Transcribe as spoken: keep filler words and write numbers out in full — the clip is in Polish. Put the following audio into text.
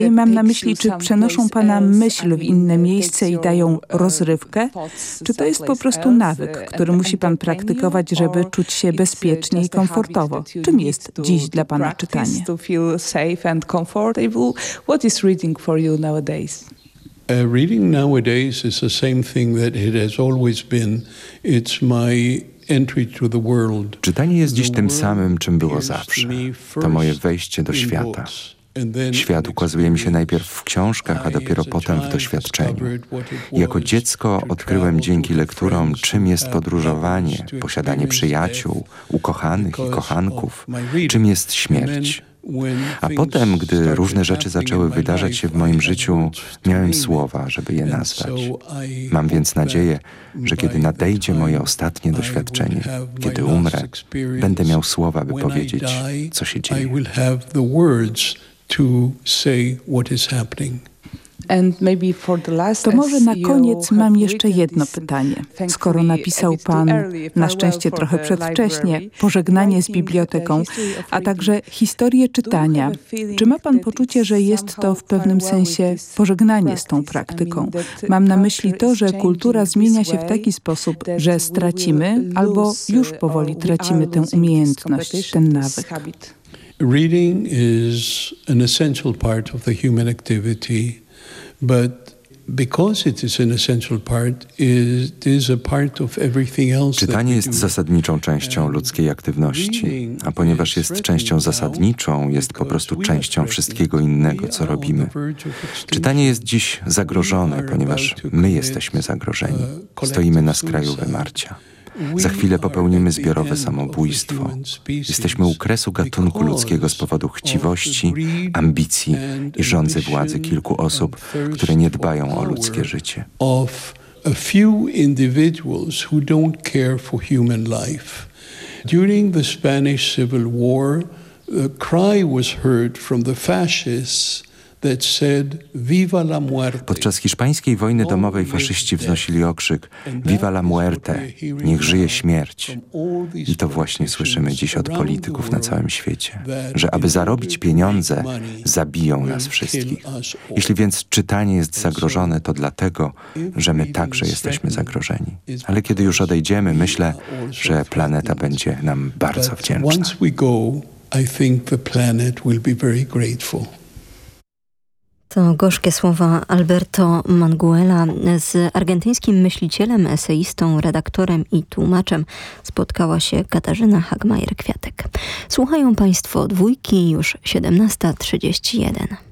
Mam na myśli, czy przenoszą Pana myśl w inne miejsce i dają rozrywkę, czy to jest po prostu nawyk, który musi Pan praktykować, żeby czuć się bezpiecznie i komfortowo? Czym jest dziś dla Pana czytanie? What is reading for you nowadays? Uh, reading nowadays is the same thing that it has always been. It's my entry to the world. Czytanie jest dziś tym samym, czym było zawsze. To moje wejście do świata. Świat ukazuje mi się najpierw w książkach, a dopiero potem w doświadczeniu. Jako dziecko odkryłem dzięki lekturom, czym jest podróżowanie, posiadanie przyjaciół, ukochanych i kochanków, czym jest śmierć. A potem, gdy różne rzeczy zaczęły wydarzać się w moim życiu, miałem słowa, żeby je nazwać. Mam więc nadzieję, że kiedy nadejdzie moje ostatnie doświadczenie, kiedy umrę, będę miał słowa, by powiedzieć, co się dzieje. To może na koniec mam jeszcze jedno pytanie. Skoro napisał Pan, na szczęście trochę przedwcześnie, pożegnanie z biblioteką, a także historię czytania, czy ma Pan poczucie, że jest to w pewnym sensie pożegnanie z tą praktyką? Mam na myśli to, że kultura zmienia się w taki sposób, że stracimy albo już powoli tracimy tę umiejętność, ten nawyk. Reading is an essential part of the human activity. But because it is an essential part, it is a part of everything else. Czytanie jest zasadniczą częścią ludzkiej aktywności, a ponieważ jest częścią zasadniczą, jest po prostu częścią wszystkiego innego, co robimy. Czytanie jest dziś zagrożone, ponieważ my jesteśmy zagrożeni. Stoimy na skraju wymarcia. Za chwilę popełnimy zbiorowe samobójstwo. Jesteśmy u kresu gatunku ludzkiego z powodu chciwości, ambicji i żądzy władzy kilku osób, które nie dbają o ludzkie życie. During the Spanish Civil War, a cry was heard from the fascists that said, "Viva la muerte". Podczas hiszpańskiej wojny domowej faszyści wznosili okrzyk "Viva la muerte", niech żyje śmierć. I to właśnie słyszymy dziś od polityków na całym świecie, że aby zarobić pieniądze, zabiją nas wszystkich. Jeśli więc czytanie jest zagrożone, to dlatego, że my także jesteśmy zagrożeni. Ale kiedy już odejdziemy, myślę, że planeta będzie nam bardzo wdzięczna. To gorzkie słowa Alberto Manguela. Z argentyńskim myślicielem, eseistą, redaktorem i tłumaczem spotkała się Katarzyna Hagmajer-Kwiatek. Słuchają Państwo Dwójki, już siedemnasta trzydzieści jeden.